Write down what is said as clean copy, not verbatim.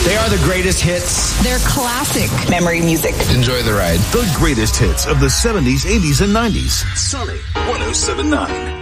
They are the greatest hits. They're classic memory music. Enjoy the ride. The greatest hits of the 70s, 80s, and 90s. Sonic 107.9.